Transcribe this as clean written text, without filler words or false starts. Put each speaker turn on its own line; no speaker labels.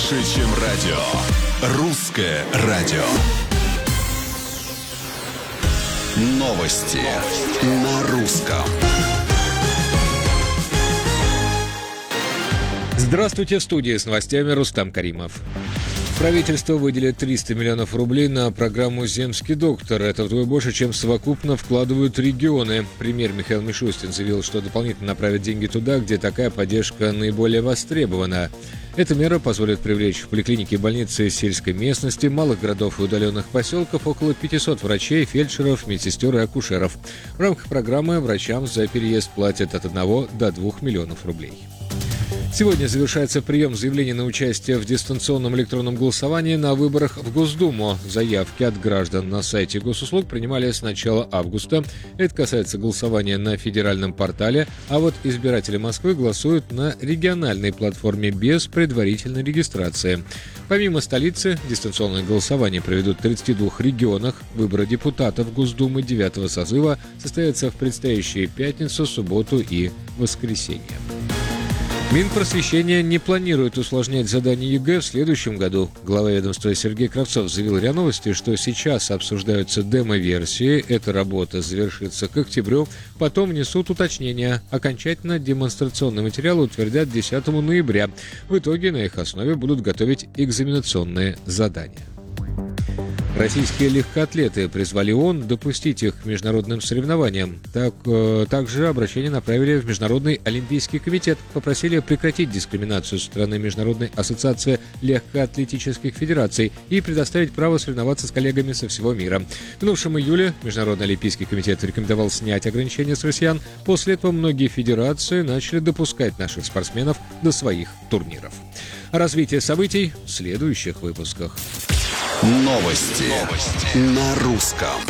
Больше, чем радио. Русское радио. Новости на русском.
Здравствуйте, в студии с новостями Рустам Каримов. Правительство выделит 300 миллионов рублей на программу «Земский доктор». Это вдвое больше, чем совокупно вкладывают регионы. Премьер Михаил Мишустин заявил, что дополнительно направят деньги туда, где такая поддержка наиболее востребована. Эта мера позволит привлечь в поликлиники и больницы сельской местности, малых городов и удаленных поселков около 500 врачей, фельдшеров, медсестер и акушеров. В рамках программы врачам за переезд платят от 1 до 2 миллионов рублей. Сегодня завершается прием заявлений на участие в дистанционном электронном голосовании на выборах в Госдуму. Заявки от граждан на сайте госуслуг принимали с начала августа. Это касается голосования на федеральном портале, а вот избиратели Москвы голосуют на региональной платформе без предварительной регистрации. Помимо столицы, дистанционное голосование проведут в 32 регионах. Выборы депутатов Госдумы 9-го созыва состоятся в предстоящие пятницу, субботу и воскресенье. Минпросвещение не планирует усложнять задания ЕГЭ в следующем году. Глава ведомства Сергей Кравцов заявил РИА Новости, что сейчас обсуждаются демо-версии. Эта работа завершится к октябрю. Потом внесут уточнения. Окончательно демонстрационный материал утвердят 10 ноября. В итоге на их основе будут готовить экзаменационные задания. Российские легкоатлеты призвали ООН допустить их к международным соревнованиям. Также обращение направили в Международный олимпийский комитет. Попросили прекратить дискриминацию со стороны Международной ассоциации легкоатлетических федераций и предоставить право соревноваться с коллегами со всего мира. В минувшем июле Международный олимпийский комитет рекомендовал снять ограничения с россиян. После этого многие федерации начали допускать наших спортсменов до своих турниров. Развитие событий в следующих выпусках.
Новости на русском.